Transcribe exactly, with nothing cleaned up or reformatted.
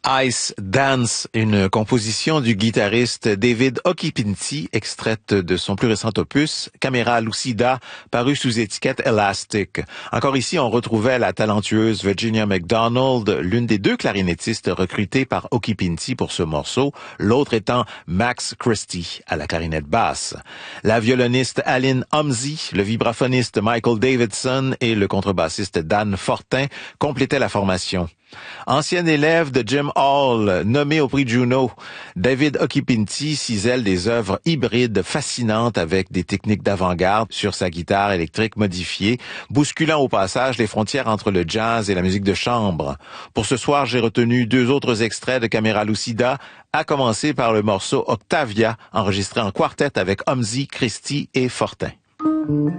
Ice Dance, une composition du guitariste David Occhipinti, extraite de son plus récent opus, Camera Lucida, paru sous étiquette Elastic. Encore ici, on retrouvait la talentueuse Virginia McDonald, l'une des deux clarinettistes recrutées par Occhipinti pour ce morceau, l'autre étant Max Christie à la clarinette basse. La violoniste Aline Homsey, le vibraphoniste Michael Davidson et le contrebassiste Dan Fortin complétaient la formation. Ancien élève de Jim Hall, nommé au prix Juno, David Occhipinti cisèle des œuvres hybrides fascinantes avec des techniques d'avant-garde sur sa guitare électrique modifiée, bousculant au passage les frontières entre le jazz et la musique de chambre. Pour ce soir, j'ai retenu deux autres extraits de Camera Lucida, à commencer par le morceau Octavia, enregistré en quartet avec Homsey, Christie et Fortin.